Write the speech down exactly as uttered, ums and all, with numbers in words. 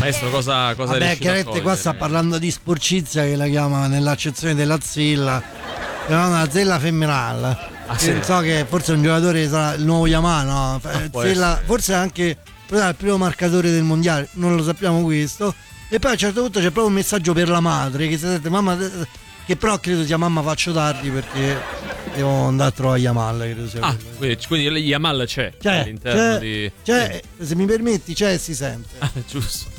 Maestro, cosa, cosa Vabbè, riesci a chiaramente qua sta parlando di sporcizia, che la chiama nell'accezione della zilla, chiamano una zilla femminile. Ah, sì? Non so, che forse un giocatore sarà il nuovo Yamaha, no? può Zilla, essere. forse anche il primo marcatore del mondiale, non lo sappiamo questo. E poi a un certo punto c'è proprio un messaggio per la madre che si sente mamma, che però credo sia mamma faccio tardi perché devo andare a trovare Yamal, credo sia Ah, quello. quindi, quindi Yamal c'è C'è, all'interno c'è, di c'è, se mi permetti c'è e si sente. Ah, giusto.